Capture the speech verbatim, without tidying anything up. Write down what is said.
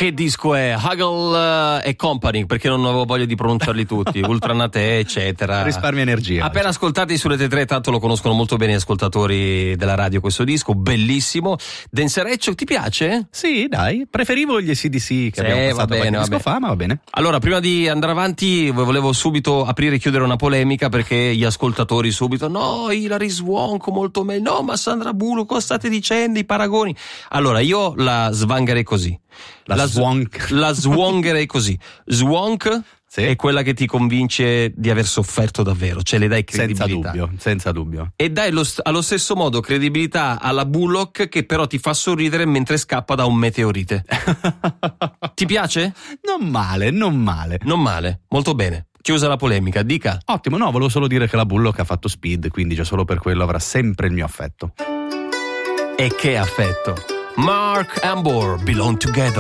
Che disco è? Huggle e Company, perché non avevo voglia di pronunciarli tutti. Ultranate, eccetera. Risparmia energia. Appena ascoltati su Rete tre, tanto lo conoscono molto bene gli ascoltatori della radio questo disco, bellissimo. Densereccio, ti piace? Sì, dai, preferivo gli A C D C che sì, abbiamo passato va bene, qualche va disco bene. fa, ma va bene. Allora, prima di andare avanti, volevo subito aprire e chiudere una polemica, perché gli ascoltatori subito, no, Hilary Swank molto meglio, no, ma Sandra Bullock, cosa state dicendo, i paragoni? Allora, io la svangherei così. La, la Swank. La swangherei così. Swank sì. È quella che ti convince di aver sofferto davvero, cioè le dai credibilità. Senza dubbio, senza dubbio. E dai lo, allo stesso modo credibilità alla Bullock, che però ti fa sorridere mentre scappa da un meteorite. Ti piace? Non male, non male. Non male, molto bene. Chiusa la polemica, dica. Ottimo, no, volevo solo dire che la Bullock ha fatto Speed, quindi già solo per quello avrà sempre il mio affetto. E che affetto. Mark and Bohr, Belong Together.